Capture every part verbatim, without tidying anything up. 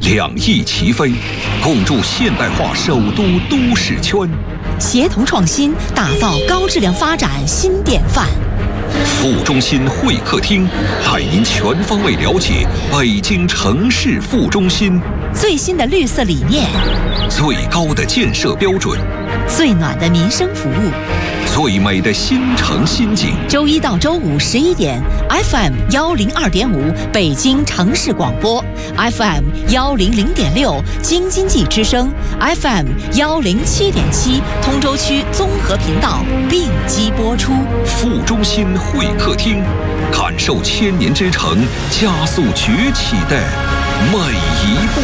两翼齐飞，共筑现代化首都都市圈， 协同创新，打造高质量发展新典范。 副中心会客厅带您全方位了解北京城市副中心最新的绿色理念， 最高的建设标准， 最暖的民生服务， 最美的新城新景。 周一到周五十一点 ，F M 幺零二点五北京城市广播 ，F M 幺零零点六京津冀之声 ，F M 幺零七点七通州区综合频道并机播出。 副中心会客厅，感受千年之城加速崛起的每一步。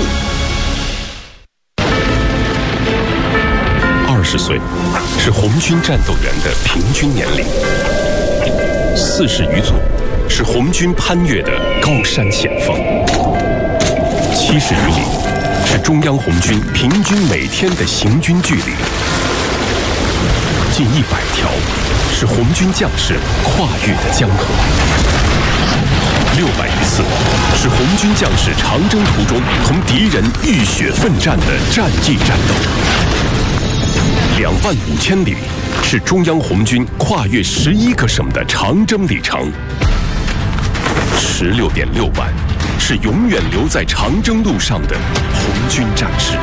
二十岁是红军战斗员的平均年龄，四十余组是红军攀越的高山险峰，七十余里是中央红军平均每天的行军距离，近一百条是红军将士跨越的江河，六百余次是红军将士长征途中同敌人浴血奋战的战役战斗，两万五千里是中央红军跨越十一个省的长征里程，十六点六万是永远留在长征路上的红军战士。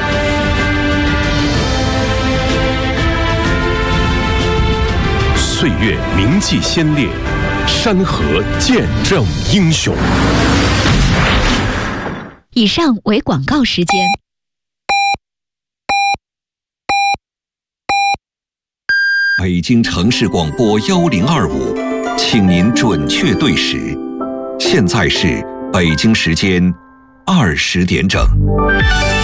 岁月铭记先烈，山河见证英雄。 以上为广告时间。 北京城市广播幺零二五，请您准确对时，现在是北京时间二十点整。